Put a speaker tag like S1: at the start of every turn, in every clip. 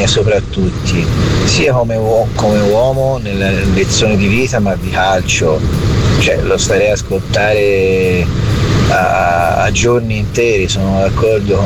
S1: e soprattutto sia come uomo nella lezione di vita, ma di calcio, cioè lo starei a ascoltare a giorni interi. Sono d'accordo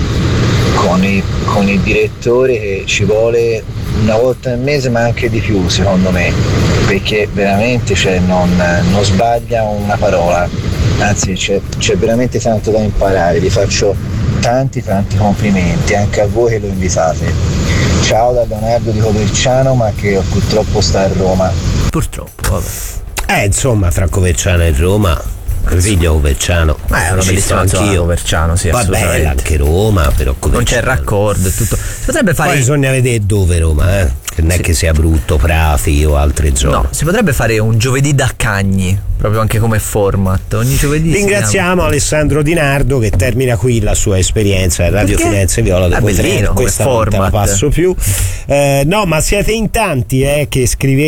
S1: con il direttore che ci vuole una volta al mese, ma anche di più secondo me, perché veramente non sbaglia una parola, anzi c'è veramente tanto da imparare. Vi faccio tanti complimenti anche a voi che lo invitate. Ciao da Leonardo di Coverciano, ma che purtroppo sta a Roma.
S2: Purtroppo, vabbè.
S3: Insomma, tra Coverciano e Roma, figlio Coverciano,
S2: è una bellissima zona Coverciano, sì,
S3: vabbè, anche Roma, però
S2: non c'è raccordo e tutto. Si potrebbe fare.
S3: Poi bisogna vedere dove Roma, che non è che sia brutto, Prati o altre zone.
S2: No, si potrebbe fare un giovedì da Cagni, proprio anche come format. Ogni giovedì.
S3: Ringraziamo Alessandro Di Nardo che termina qui la sua esperienza a Radio Firenze Viola. Dopo questa non te la passo più. No, ma siete in tanti che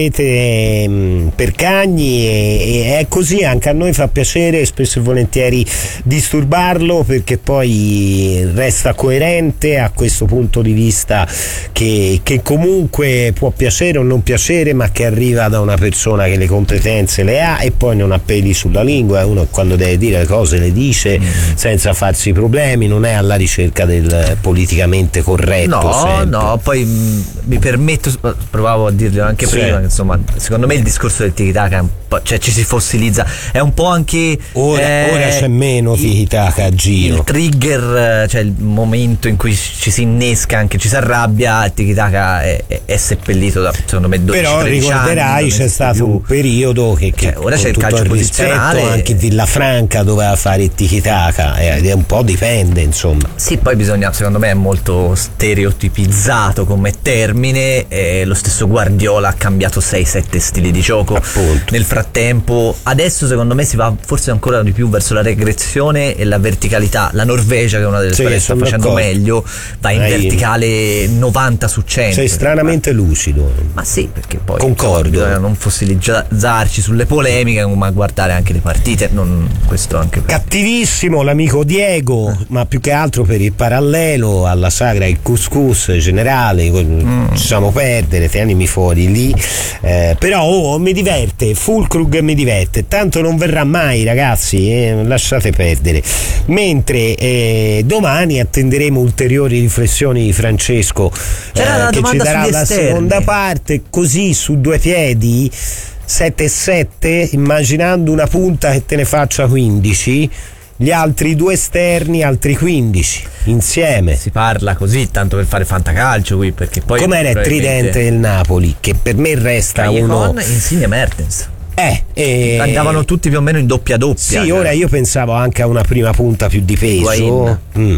S3: scrivete per Cagni e è così, anche a noi fa piacere spesso e volentieri disturbarlo, perché poi resta coerente a questo punto di vista che comunque può piacere o non piacere, ma che arriva da una persona che le competenze le ha e poi non ha peli sulla lingua. Uno quando deve dire le cose le dice senza farsi problemi, non è alla ricerca del politicamente corretto.
S2: No, poi mi permetto, provavo a dirlo anche prima, che insomma secondo me il discorso del tiki-taka è un po', cioè ci si fossilizza, è un po' anche
S3: ora c'è meno tiki-taka a giro,
S2: il trigger, cioè il momento in cui ci si innesca, anche ci si arrabbia, il tiki-taka è seppellito da secondo me 12-13
S3: però ricorderai
S2: anni,
S3: c'è stato un periodo che
S2: ora c'è il calcio posizionale,
S3: anche Villafranca doveva fare il tiki-taka ed è un po' dipende, insomma.
S2: Sì, poi bisogna, secondo me è molto stereotipizzato come termine, lo stesso Guardiola ha cambiato 6-7 stili di gioco.
S3: Appunto.
S2: Nel frattempo adesso secondo me si va forse ancora di più verso la regressione e la verticalità. La Norvegia, che è una delle squadre che sta facendo meglio, va in verticale 90 su 100.
S3: Sei stranamente lucido.
S2: Ma sì, perché poi
S3: concordo,
S2: bisogna non fossilizzarci sulle polemiche, ma guardare anche le partite. Questo anche
S3: cattivissimo l'amico Diego, ma più che altro per il parallelo alla sagra il couscous generale, ci siamo perdere, tienimi fuori lì, però mi diverte, Fulkrug mi diverte, tanto non verrà mai, ragazzi, lasciate perdere. Mentre domani attenderemo ulteriori riflessioni di Francesco, che ci darà la seconda parte, così su due piedi, 7-7, immaginando una punta che te ne faccia 15, gli altri due esterni altri 15 insieme.
S2: Si parla così tanto per fare fantacalcio qui, perché poi
S3: com'era il tridente del Napoli, che per me resta uno
S2: Insigne Mertens.
S3: Andavano
S2: tutti più o meno in doppia.
S3: Sì, ora io pensavo anche a una prima punta più di peso,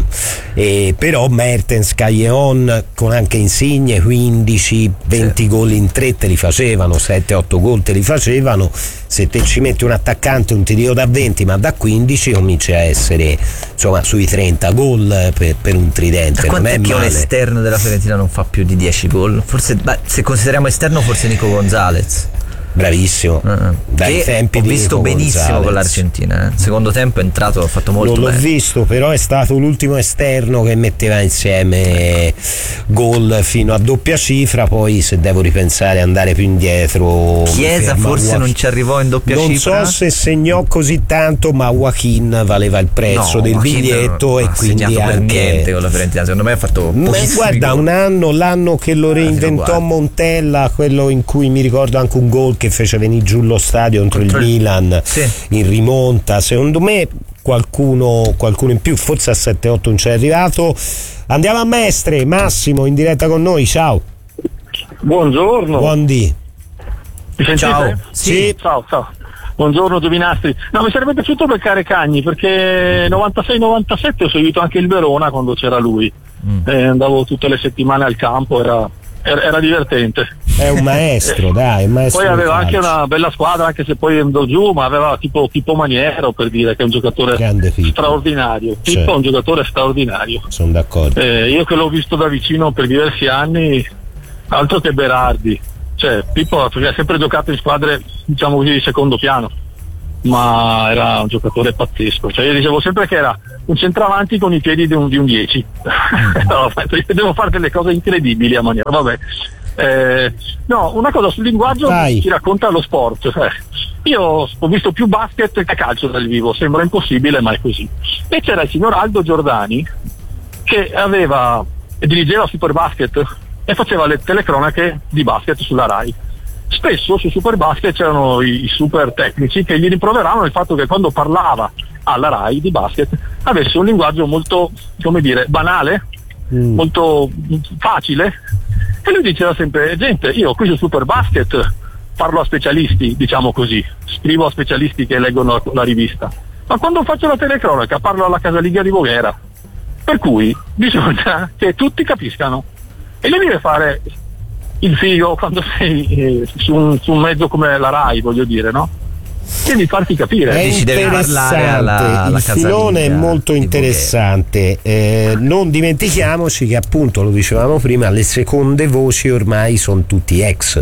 S3: però Mertens, Callejon con anche Insigne 15, 20 gol in 3 te li facevano, 7-8 gol te li facevano. Se te ci metti un attaccante, non ti dico da 20 ma da 15, cominci a essere insomma sui 30 gol per un tridente.
S2: Non è
S3: male.
S2: Che un esterno della Fiorentina non fa più di 10 gol, forse, se consideriamo esterno, forse Nico Gonzalez.
S3: Bravissimo, dai tempi
S2: ho
S3: di
S2: visto
S3: Nico
S2: benissimo
S3: Gonzalez.
S2: con l'Argentina, secondo tempo è entrato, ha fatto molto
S3: non
S2: bene.
S3: L'ho visto, però è stato l'ultimo esterno che metteva insieme gol fino a doppia cifra. Poi se devo ripensare, andare più indietro,
S2: Chiesa forse non ci arrivò in doppia cifra,
S3: non so se segnò così tanto, ma Joaquin valeva il prezzo del biglietto e quindi anche
S2: per niente con la Fiorentina, secondo me ha fatto pochissimi
S3: guarda
S2: gol.
S3: l'anno che lo reinventò Montella, quello in cui mi ricordo anche un gol che fece venire giù lo stadio contro il Milan, in rimonta. Secondo me qualcuno in più, forse a 7-8 non c'è arrivato. Andiamo a Mestre, Massimo in diretta con noi, ciao.
S4: Buongiorno.
S3: Buondì.
S4: Mi sentite?
S3: Ciao. Sì.
S4: Ciao. Buongiorno Giovinastri. No, mi sarebbe piaciuto beccare Cagni, perché 96-97 ho seguito anche il Verona quando c'era lui. Andavo tutte le settimane al campo, era divertente.
S3: È un maestro, dai, un maestro.
S4: Poi aveva anche una bella squadra, anche se poi andò giù, ma aveva tipo Pippo Maniero, per dire che è un giocatore straordinario. Pippo è un giocatore straordinario.
S3: Sono d'accordo.
S4: Io che l'ho visto da vicino per diversi anni, altro che Berardi. Cioè, Pippo ha sempre giocato in squadre, diciamo così, di secondo piano. ma era un giocatore pazzesco. Cioè, io dicevo sempre che era un centravanti con i piedi di un 10. No, devo fare delle cose incredibili a maniera, vabbè. No, una cosa sul linguaggio ci racconta lo sport. Io ho visto più basket che calcio dal vivo, sembra impossibile, ma è così. E c'era il signor Aldo Giordani che dirigeva Superbasket e faceva le telecronache di basket sulla Rai. Spesso su Superbasket c'erano i super tecnici che gli rimproveravano il fatto che quando parlava alla Rai di basket avesse un linguaggio molto, come dire, banale, molto facile, e lui diceva sempre: gente, io qui su Superbasket parlo a specialisti, diciamo così, scrivo a specialisti che leggono la rivista, ma quando faccio la telecronaca parlo alla Casalinga di Voghera, per cui bisogna che tutti capiscano, e lui deve fare il figo quando sei su un mezzo come la Rai, voglio dire, no? Devi farti capire.
S3: È interessante, il filone è molto interessante. Non dimentichiamoci che, appunto, lo dicevamo prima, le seconde voci ormai sono tutti ex.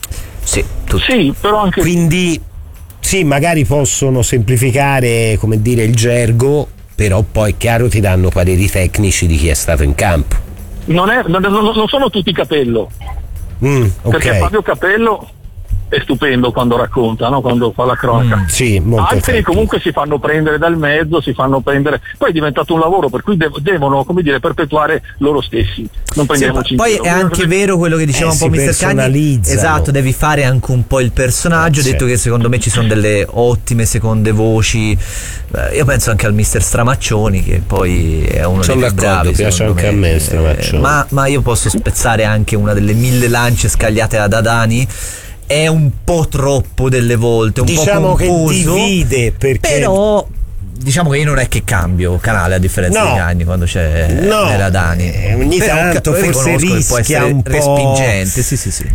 S4: Sì, però anche
S3: quindi sì, magari possono semplificare, come dire, il gergo, però poi è chiaro ti danno pareri tecnici di chi è stato in campo.
S4: Non sono tutti Capello. Perché Fabio Capello è stupendo quando racconta, no? Quando fa la cronaca.
S3: Sì, molto
S4: altri
S3: effettivo.
S4: comunque si fanno prendere dal mezzo, poi è diventato un lavoro per cui devono, come dire, perpetuare loro stessi. Non prendiamoci in
S2: poi
S4: giro.
S2: è anche vero quello che diceva un po' Mr. Cagni. Esatto, devi fare anche un po' il personaggio. Ho detto che secondo me ci sono delle ottime seconde voci. Io penso anche al Mr. Stramaccioni, che poi è uno dei più bravi.
S3: Piace anche a me Stramaccioni.
S2: Ma io posso spezzare anche una delle 1000 lance scagliate da Dani. È un po' troppo delle volte, un
S3: diciamo
S2: po' confuso,
S3: che divide, perché
S2: però diciamo che io non è che cambio canale a differenza di Cagni quando c'è nella Dani.
S3: Ogni tanto forse rischia un po'
S2: respingente. Sì.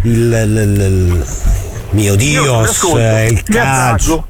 S3: Il mio Dio, il calcio.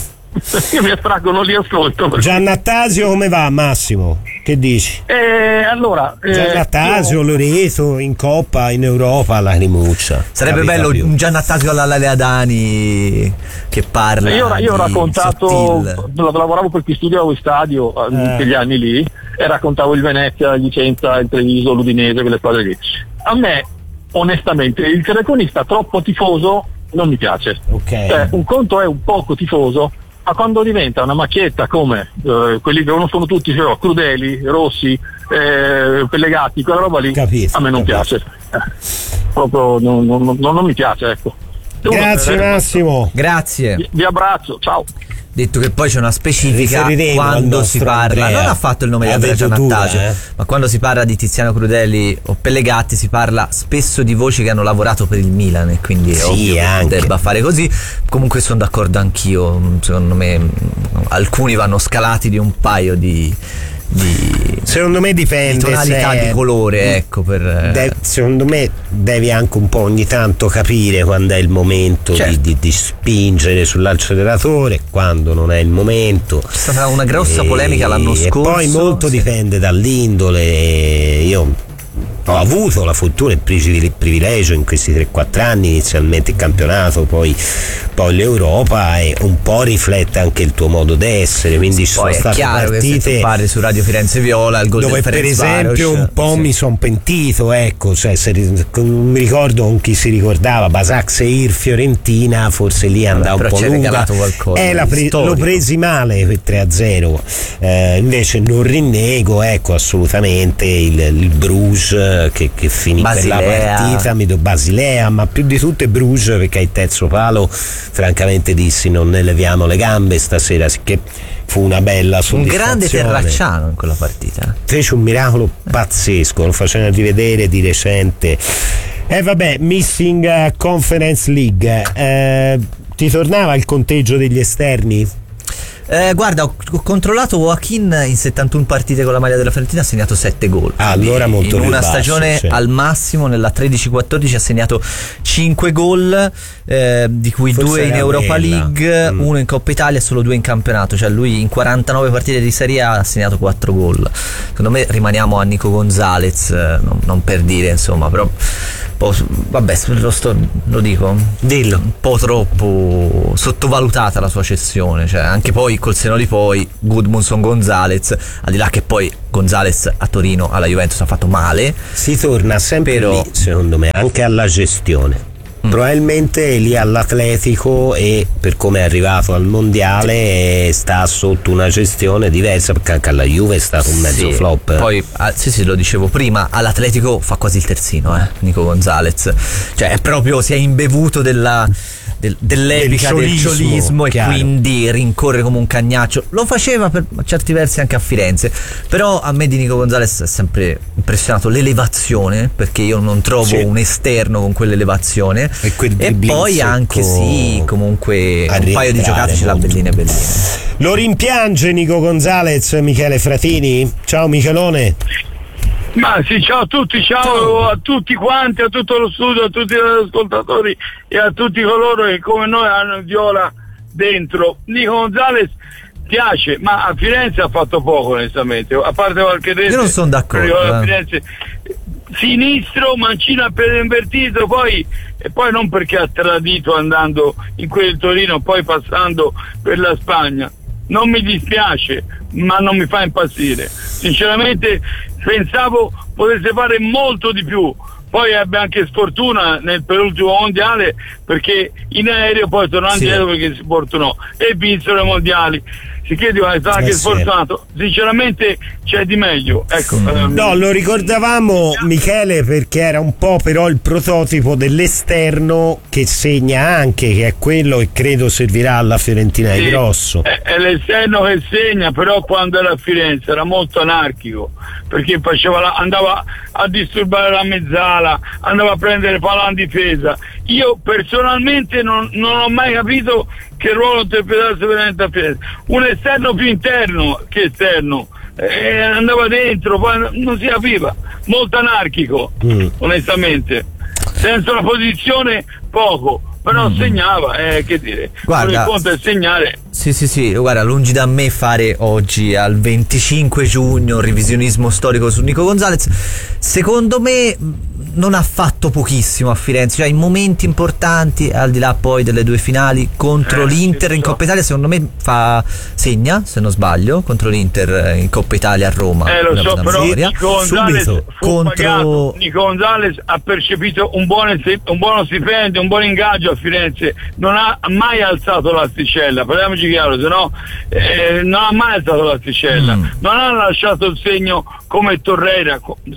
S4: Io mi attraggo, non li ascolto.
S3: Giannattasio come va, Massimo? Che dici?
S4: Allora,
S3: Giannattasio, Loreto in Coppa, in Europa, la rimuccia.
S2: Sarebbe bello un Giannattasio alla Leadani che parla.
S4: Io ho raccontato, lavoravo per chi studia allo stadio in quegli anni lì, e raccontavo il Venezia, il Vicenza, il Treviso, l'Udinese, quelle cose lì. A me, onestamente, il telecronista troppo tifoso non mi piace. Cioè, un conto è un poco tifoso, ma quando diventa una macchietta come quelli che conoscono tutti, cioè Crudeli, Rossi, Pellegatti, quella roba lì, a me non piace. Proprio non mi piace, ecco.
S3: Grazie Massimo.
S2: Grazie.
S4: Vi abbraccio, ciao.
S2: Detto che poi c'è una specifica quando si parla, non ha fatto il nome di Andrea Giannattasio, ma quando si parla di Tiziano Crudeli o Pellegatti si parla spesso di voci che hanno lavorato per il Milan, e quindi è ovvio che debba fare così. Comunque sono d'accordo anch'io, secondo me alcuni vanno scalati di un paio di
S3: secondo me dipende,
S2: di tonalità di colore, ecco,
S3: secondo me devi anche un po' ogni tanto capire quando è il momento di spingere sull'acceleratore, quando non è il momento.
S2: C'è stata una grossa polemica l'anno scorso,
S3: e poi molto dipende dall'indole. Io ho avuto la fortuna e il privilegio in questi 3-4 anni, inizialmente il campionato, poi l'Europa, e un po' riflette anche il tuo modo d'essere, quindi ci sono state partite
S2: che se tu parli su Radio Firenze Viola, il gol
S3: dove
S2: del
S3: per esempio un po' mi sono pentito, ecco, cioè mi ricordo con chi si ricordava Basaksehir Fiorentina, forse lì andava un po' lunga, l'ho presi male per 3-0, invece non rinnego, ecco, assolutamente il Bruges che finì quella partita, mi do Basilea, ma più di tutto è Bruges, perché il terzo palo francamente dissi non ne leviamo le gambe stasera, che fu una bella soddisfazione.
S2: Un grande Terracciano in quella partita,
S3: fece un miracolo pazzesco, lo facevano rivedere di recente. Vabbè, Missing Conference League, ti tornava il conteggio degli esterni?
S2: Guarda, ho controllato, Joaquin in 71 partite con la maglia della Fiorentina ha segnato 7 gol.
S3: Allora molto
S2: in una
S3: basso,
S2: stagione al massimo, nella 13-14 ha segnato 5 gol, di cui forse 2 in Europa League, 1 in Coppa Italia e solo 2 in campionato. Cioè lui in 49 partite di Serie A ha segnato 4 gol. Secondo me rimaniamo a Nico Gonzalez, non per dire, insomma, però vabbè, lo dico, dillo, un po' troppo sottovalutata la sua cessione, cioè anche poi col seno di poi Gudmundsson Gonzalez, al di là che poi Gonzalez a Torino alla Juventus ha fatto male,
S3: si torna sempre lì, secondo me, anche alla gestione. Probabilmente lì all'Atletico, e per come è arrivato al mondiale sta sotto una gestione diversa, perché anche alla Juve è stato un mezzo flop.
S2: Poi sì, lo dicevo prima, all'Atletico fa quasi il terzino, Nico Gonzalez, cioè è proprio, si è imbevuto dell'epica del ciolismo, e quindi rincorre come un cagnaccio. Lo faceva per certi versi anche a Firenze, però a me di Nico Gonzalez è sempre impressionato l'elevazione, perché io non trovo un esterno con quell'elevazione, e poi anche comunque un paio di giocate ce l'ha belline.
S3: Lo rimpiange Nico Gonzalez Michele Fratini? Ciao Michelone.
S5: Ma sì, ciao a tutti, ciao a tutti quanti, a tutto lo studio, a tutti gli ascoltatori e a tutti coloro che come noi hanno il viola dentro. Nico Gonzalez piace, ma a Firenze ha fatto poco onestamente, a parte qualche rete.
S2: Io non sono d'accordo.
S5: A Firenze sinistro, mancino appena invertito, e poi non perché ha tradito andando in quel Torino, poi passando per la Spagna. Non mi dispiace, ma non mi fa impazzire. Sinceramente pensavo potesse fare molto di più. Poi ebbe anche sfortuna nel penultimo mondiale, perché in aereo poi tornò indietro perché si fortunò e vinsero i mondiali. Si chiede, è stato anche sfortunato. Sinceramente c'è di meglio, ecco.
S3: No, lo ricordavamo Michele perché era un po' però il prototipo dell'esterno che segna anche, che è quello che credo servirà alla Fiorentina di Grosso.
S5: È l'esterno che segna, però quando era a Firenze era molto anarchico, perché andava a disturbare la mezzala, andava a prendere palla in difesa. Io personalmente non ho mai capito che ruolo interpretasse veramente a Firenze. Un esterno più interno che esterno, andava dentro, poi non si capiva, molto anarchico, onestamente, senza una posizione poco, però segnava, che dire,
S2: guarda,
S5: il conto è segnare.
S2: Sì, guarda, lungi da me fare oggi al 25 giugno un revisionismo storico su Nico Gonzalez. Secondo me non ha fatto pochissimo a Firenze, cioè in momenti importanti, al di là poi delle due finali contro l'Inter in Coppa Italia, secondo me segna, se non sbaglio, contro l'Inter in Coppa Italia a Roma.
S5: Lo so, però Nico Gonzalez ha percepito un buono stipendio, un buon ingaggio a Firenze, non ha mai alzato l'asticella, parliamoci chiaro, se no non ha mai alzato l'asticella, non ha lasciato il segno come Torreira,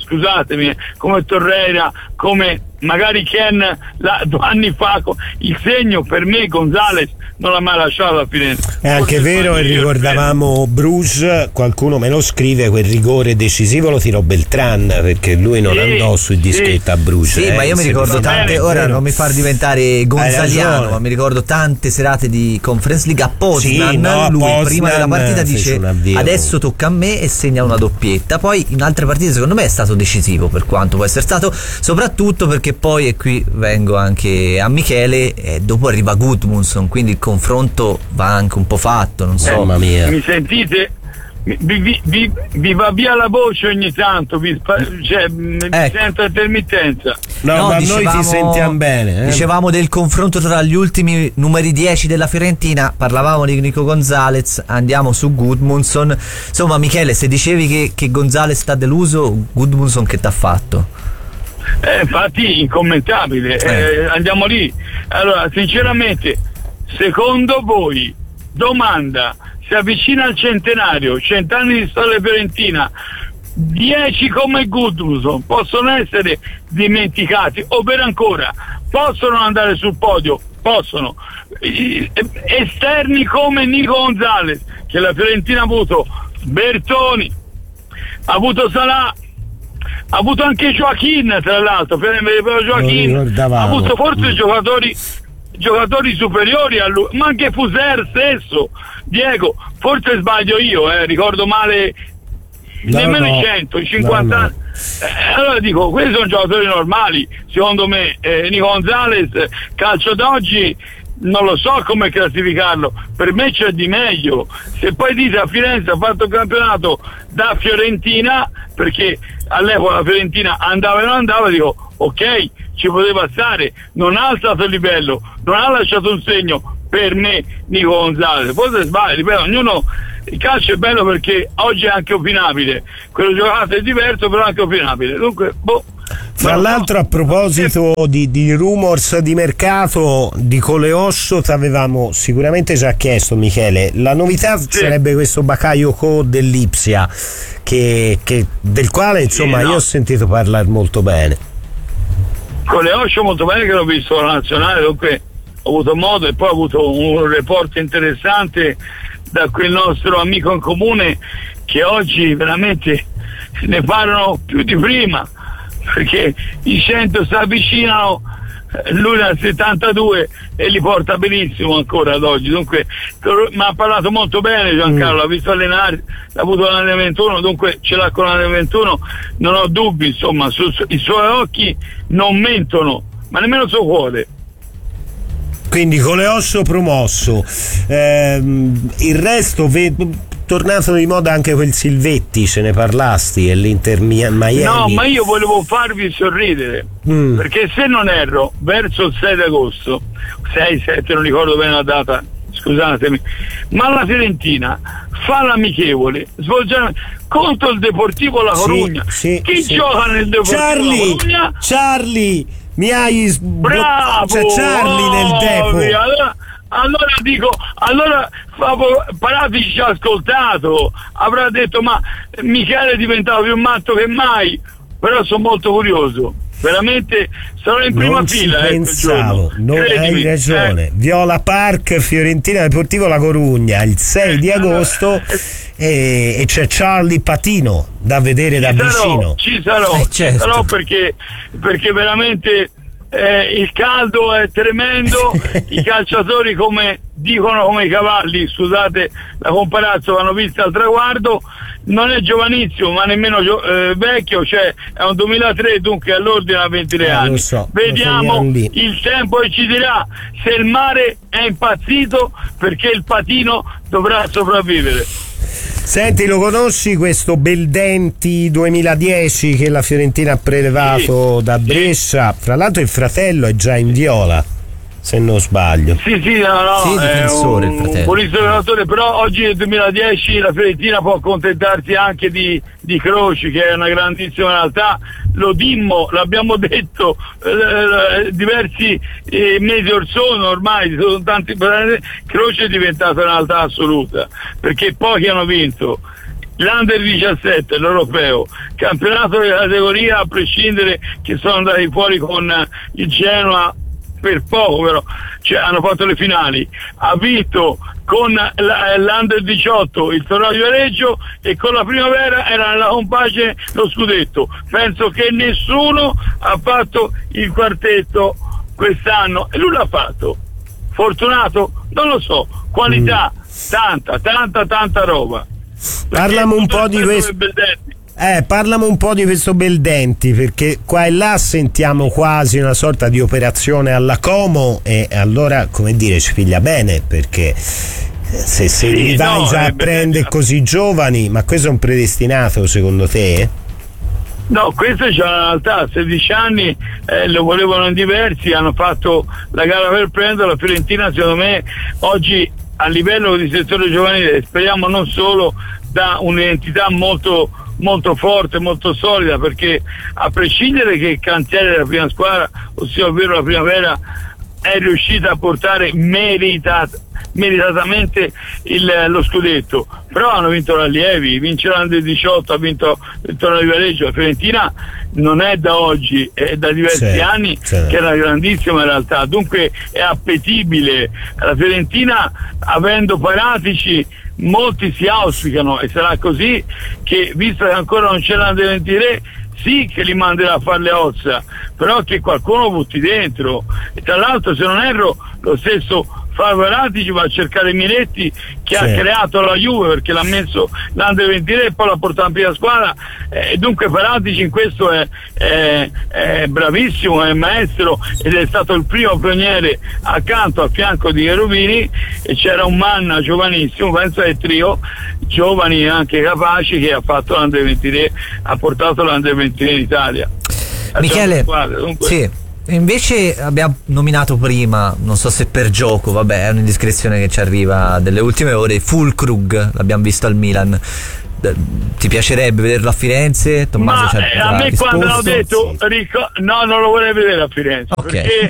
S5: come magari Ken 2 anni fa. Il segno per me Gonzalez non l'ha mai lasciato a Firenze.
S3: È anche vero, e ricordavamo Bruges, qualcuno me lo scrive, quel rigore decisivo lo tirò Beltran, perché lui non andò sui dischetti a Bruges.
S2: Sì, ma io mi ricordo tante, ora non mi far diventare gonzaliano, ma mi ricordo tante serate di Conference League a Poznan, lui prima della partita dice adesso tocca a me e segna una doppietta. Poi in altre partite secondo me è stato decisivo, per quanto può essere stato, soprattutto perché poi, e qui vengo anche a Michele, dopo arriva Gudmundsson, quindi il confronto va anche un po' fatto, non so.
S3: Mamma mia.
S5: Mi sentite? Vi va via la voce ogni tanto, mi sento intermittenza.
S3: No, ma noi ti sentiamo bene.
S2: Dicevamo del confronto tra gli ultimi numeri 10 della Fiorentina, parlavamo di Nico Gonzalez, andiamo su Gudmundsson. Insomma, Michele, se dicevi che Gonzalez sta deluso, Gudmundsson che t'ha fatto?
S5: Infatti incommentabile, andiamo lì. Allora, sinceramente, secondo voi, domanda, si avvicina al centenario, 100 anni di storia fiorentina, 10 come Gudmundsson possono essere dimenticati, ovvero ancora possono andare sul podio, possono, esterni come Nico Gonzalez, che la Fiorentina ha avuto Bertoni, ha avuto Salah, ha avuto anche Joaquin, tra l'altro, Joaquin ha avuto forse giocatori superiori a lui, ma anche Fuser stesso, Diego, forse sbaglio io, ricordo male, nemmeno 100, 50 anni. Allora dico, questi sono giocatori normali, secondo me. Nico Gonzalez, calcio d'oggi, non lo so come classificarlo, per me c'è di meglio. Se poi dite a Firenze ha fatto il campionato da Fiorentina, perché all'epoca la Fiorentina andava e non andava, dico ok, ci poteva stare, non ha alzato il livello, non ha lasciato un segno per me Nico Gonzalez. Poi se sbaglia, ripeto, ognuno, il calcio è bello perché oggi è anche opinabile, quello giocato è diverso però è anche opinabile, dunque
S3: Fra l'altro, a proposito di rumors di mercato di Coleosso, ti avevamo sicuramente già chiesto, Michele, la novità sarebbe questo Bakayoko dell'Ipsia del quale insomma io ho sentito parlare molto bene.
S5: Coleosso molto bene, che l'ho visto alla nazionale, dunque ho avuto modo, e poi ho avuto un report interessante da quel nostro amico in comune che oggi veramente ne parlano più di prima, perché i 100 si avvicinano, lui nel 72 e li porta benissimo ancora ad oggi, dunque mi ha parlato molto bene Giancarlo, l'ha visto allenare, l'ha avuto l'Under 21, dunque ce l'ha con l'Under 21, non ho dubbi, insomma, i suoi occhi non mentono, ma nemmeno il suo cuore.
S3: Quindi Coleosso promosso, il resto tornato di moda anche quel Silvetti, ce ne parlasti, e l'Inter Miami.
S5: No, ma io volevo farvi sorridere, perché se non erro, verso il 6 agosto, 6-7, non ricordo bene la data, scusatemi, ma la Fiorentina fa l'amichevole, svolge contro il Deportivo La Corugna. Chi gioca nel Deportivo La Corugna?
S3: Charlie! Mi hai
S5: bravo!
S3: C'è Charlie nel Depo.
S5: Allora dico, Paratici ci ha ascoltato, avrà detto ma Michele è diventato più matto che mai, però sono molto curioso, veramente sarò in prima fila.
S3: Pensavo, hai ragione. Viola Park, Fiorentina Deportivo La Corugna il 6 di agosto e c'è Charlie Patino da vedere da vicino.
S5: Ci sarò perché veramente il caldo è tremendo, i calciatori, come dicono, come i cavalli, scusate la comparazione, vanno visti al traguardo, non è giovanissimo ma nemmeno vecchio, cioè è un 2003, dunque all'ordine a 23 anni. Vediamo il tempo e ci dirà se il mare è impazzito, perché il Patino dovrà sopravvivere.
S3: Senti, lo conosci questo Beldenti 2010 che la Fiorentina ha prelevato da Brescia? Fra l'altro il fratello è già in viola, se non sbaglio.
S5: Sì,
S2: difensore, il fratello.
S5: Buonissimo giocatore, però oggi nel 2010 la Fiorentina può accontentarsi anche di Croci, che è una grandissima realtà. Lo dimmo, l'abbiamo detto diversi mesi or sono, ormai sono tanti. Croci è diventata una realtà assoluta, perché pochi hanno vinto l'Under 17, l'Europeo, campionato di categoria, a prescindere che sono andati fuori con il Genoa per poco, però hanno fatto le finali, ha vinto con l'Under 18 il Torino di Viareggio, e con la Primavera era nella compagine lo scudetto. Penso che nessuno ha fatto il quartetto quest'anno e lui l'ha fatto. Fortunato? Non lo so, qualità tanta roba.
S3: Parlami un po' di questo. Parlami un po' di questo Beldenti, perché qua e là sentiamo quasi una sorta di operazione alla Como, e allora, come dire, ci piglia bene, perché se li vai già a prendere così giovani, ma questo è un predestinato secondo te?
S5: No, questo c'è una realtà, 16 anni, lo volevano in diversi, hanno fatto la gara per prenderlo. La Fiorentina secondo me oggi a livello di settore giovanile, speriamo non solo, da un'identità molto forte, molto solida, perché a prescindere che il cantiere della prima squadra, ossia ovvero la Primavera, è riuscita a portare meritatamente lo scudetto, però hanno vinto l'Allievi, vince l'Under 18, ha vinto il Torino di Viareggio. La Fiorentina non è da oggi, è da diversi anni che è una grandissima realtà, dunque è appetibile. La Fiorentina, avendo Paratici, molti si auspicano, e sarà così, che visto che ancora non c'è l'Under 23, sì che li manderà a fare le ossa, però che qualcuno butti dentro. E tra l'altro, se non erro, lo stesso Fabio Paratici va a cercare Miretti, che ha creato la Juve, perché l'ha messo l'Under 23 e poi l'ha portato in prima squadra, e dunque Paratici in questo è bravissimo, è maestro, ed è stato il primo pioniere accanto al fianco di Cherubini, e c'era un Manna giovanissimo, penso ai trio giovani e anche capaci, che ha fatto l'Under 23, ha portato l'Under 23 in Italia.
S2: Michele, sì. Invece abbiamo nominato prima, non so se per gioco, vabbè, è un'indiscrezione che ci arriva delle ultime ore, Füllkrug, l'abbiamo visto al Milan. Ti piacerebbe vederlo a Firenze? Tommaso,
S5: a me quando l'ho detto, no, non lo vorrei vedere a Firenze, okay.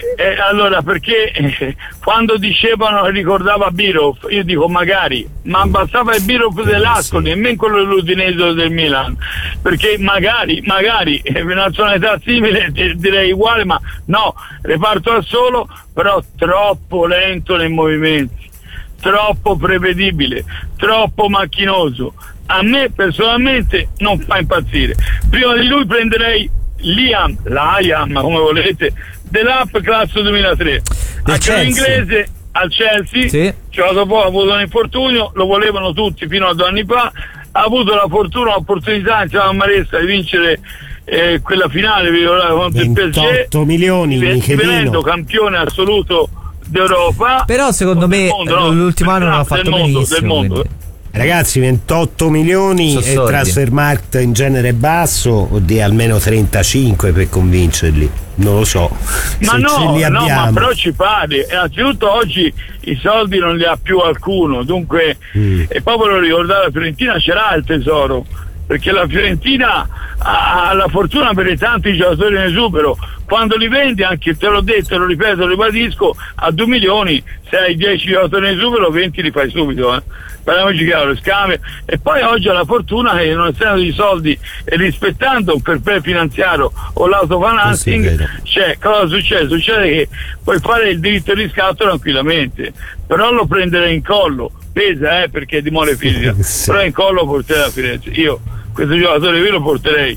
S5: Perché quando dicevano e ricordava Birov, io dico magari, ma bastava il Birov dell'Ascoli, nemmeno quello dell'Udinese del Milan, perché magari nazionalità simile direi uguale, ma no, reparto al solo, però troppo lento nei movimenti, troppo prevedibile, troppo macchinoso. A me personalmente non fa impazzire. Prima di lui prenderei Liam, come volete, dell'App classe 2003, anche l'inglese al Chelsea, sì. Dopo ha avuto un infortunio, lo volevano tutti fino a 2 anni fa, ha avuto la fortuna, l'opportunità insieme a Maressa di vincere quella finale contro il PSG,
S3: 28 milioni,
S5: divenendo campione assoluto d'Europa,
S2: però secondo me l'ultimo anno non ha fatto benissimo del mondo.
S3: Ragazzi, 28 milioni e Transfermarkt in genere basso, o di almeno 35 per convincerli, non lo so.
S5: Ma ma però ci pare. Innanzitutto oggi i soldi non li ha più alcuno, dunque e poi volevo ricordare, la Fiorentina c'era il tesoro, perché la Fiorentina ha la fortuna per tanti giocatori in esubero. Quando li vendi, anche te l'ho detto, lo ripeto, lo ribadisco, a 2 milioni, se hai 10 giocatori in esubero, 20 li fai subito, parliamoci chiaro, scambio. E poi oggi ha la fortuna che, non essendo di soldi e rispettando un fair play finanziario o l'autofinancing, cosa succede? Succede che puoi fare il diritto di riscatto tranquillamente, però lo prenderei in collo, pesa perché è di mole fisica, però in collo porterei a Firenze. Io questo giocatore qui lo porterei,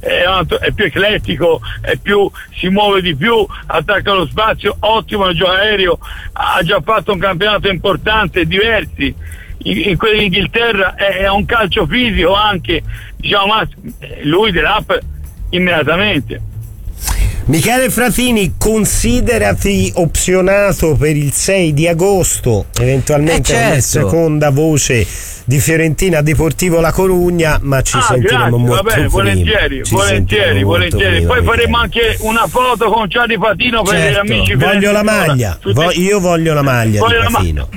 S5: è più eclettico, si muove di più, attacca lo spazio, ottimo nel gioco aereo, ha già fatto un campionato importante, diversi in quelli d'Inghilterra, è un calcio fisico anche, ma lui dell'App immediatamente.
S3: Michele Fratini, considerati opzionato per il 6 di agosto, eventualmente come seconda voce di Fiorentina Deportivo La Corugna, ma ci sentiremo molto prima.
S5: Volentieri. Poi faremo anche una foto con Gianni Patino per gli amici.
S3: Voglio la maglia, io voglio la maglia di Patino.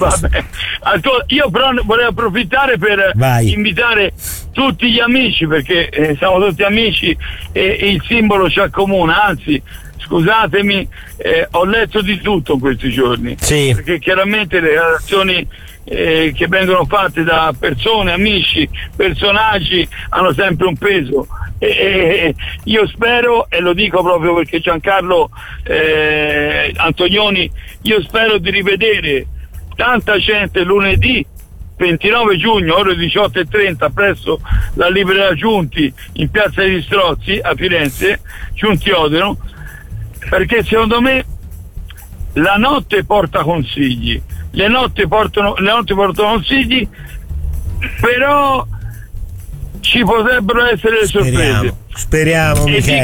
S5: Io però vorrei approfittare per invitare tutti gli amici, perché siamo tutti amici e il simbolo ci accomuna, anzi scusatemi, ho letto di tutto in questi giorni, perché chiaramente le relazioni che vengono fatte da persone, amici, personaggi hanno sempre un peso, e io spero, e lo dico proprio perché Giancarlo Antonioni, io spero di rivedere tanta gente lunedì 29 giugno ore 18:30 presso la libreria Giunti in piazza degli Strozzi a Firenze, Giunti Oderno, perché secondo me la notte porta consigli, le notti portano consigli, però ci potrebbero essere le sorprese.
S3: Speriamo, Michele.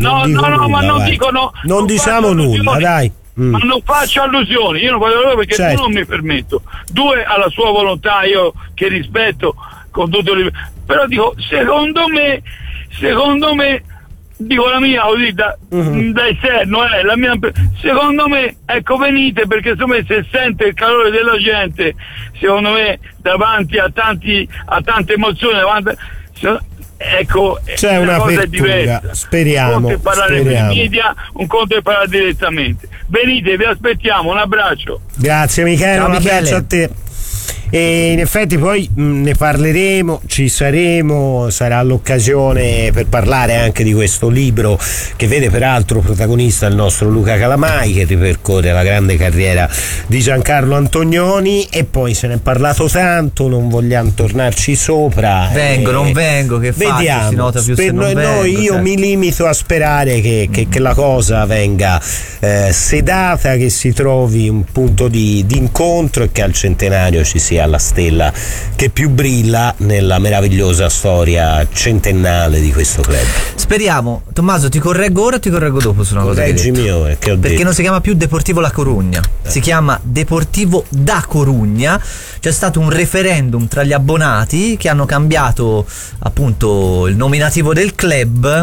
S5: Non
S3: diciamo nulla, dai.
S5: Ma non faccio allusioni, io non faccio allusioni perché tu non mi permetto. 2, alla sua volontà, io che rispetto con tutto il... però dico, secondo me dico la mia, così da esterno, la mia, secondo me, ecco, venite, perché secondo me se sente il calore della gente, secondo me davanti a tante emozioni, ecco,
S3: c'è
S5: una cosa diversa.
S3: Speriamo.
S5: Un conto è parlare per media, un conto è parlare direttamente. Venite, vi aspettiamo, un abbraccio.
S3: Grazie Michele, un abbraccio a te. E in effetti poi ne parleremo, sarà l'occasione per parlare anche di questo libro che vede peraltro protagonista il nostro Luca Calamai, che ripercorre la grande carriera di Giancarlo Antonioni, e poi se ne è parlato tanto, non vogliamo tornarci sopra.
S2: Non vengo, che
S3: vediamo,
S2: si nota più se non vengo,
S3: io mi limito a sperare che la cosa venga sedata, che si trovi un punto di incontro e che al centenario ci sia la stella che più brilla nella meravigliosa storia centennale di questo club.
S2: Speriamo. Tommaso, ti correggo ora o ti correggo dopo su una cosa che hai detto?
S3: Che ho
S2: perché
S3: detto.
S2: Non si chiama più Deportivo La Corugna, si chiama Deportivo da Corugna. C'è stato un referendum tra gli abbonati che hanno cambiato appunto il nominativo del club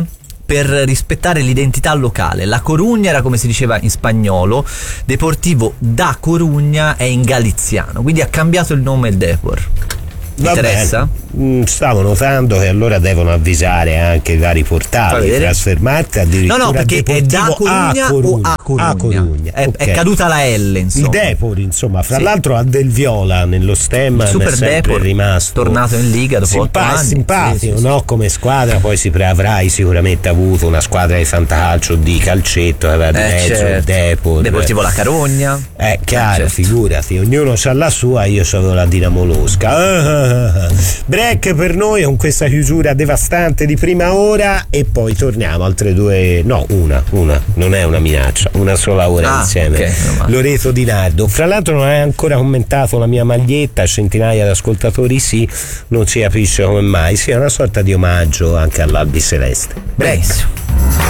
S2: per rispettare l'identità locale. La Corugna era come si diceva in spagnolo, Deportivo da Corugna è in galiziano, quindi ha cambiato il nome il Depor. Mi interessa?
S3: Stavo notando che allora devono avvisare anche i vari portali di Trasfermarkt, addirittura
S2: no, perché è da Corugna o a Corugna. È caduta la L, insomma.
S3: Il Depor, insomma, fra l'altro ha del viola nello stemma, il
S2: Super
S3: è sempre
S2: Depor,
S3: rimasto
S2: tornato in Liga dopo 8 anni.
S3: Simpatico, no? Come squadra, poi avrai sicuramente avuto una squadra di fantacalcio, di calcetto, aveva di mezzo, certo. Depor,
S2: Deportivo La Carogna.
S3: Chiaro, certo. Figurati, ognuno ha la sua, io avevo la Dinamo Losca. Break per noi con questa chiusura devastante di prima ora e poi torniamo altre due, no, una non è una minaccia, una sola ora insieme. Okay, Loreto Di Nardo, fra l'altro non hai ancora commentato la mia maglietta, centinaia di ascoltatori sì, non si capisce come mai sia una sorta di omaggio anche all'Albi Celeste.
S2: Benissimo.